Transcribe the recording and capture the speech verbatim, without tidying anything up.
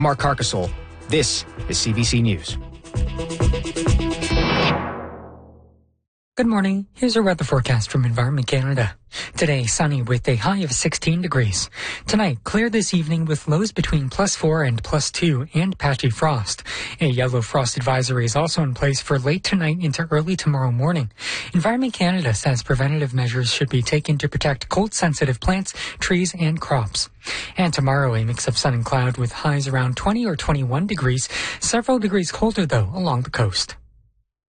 Mark Carcasole. This is C B C News. Good morning. Here's our weather forecast from Environment Canada. Today, sunny with a high of sixteen degrees. Tonight, clear this evening with lows between plus four and plus two and patchy frost. A yellow frost advisory is also in place for late tonight into early tomorrow morning. Environment Canada says preventative measures should be taken to protect cold-sensitive plants, trees, and crops. And tomorrow, a mix of sun and cloud with highs around twenty or twenty-one degrees, several degrees colder, though, along the coast.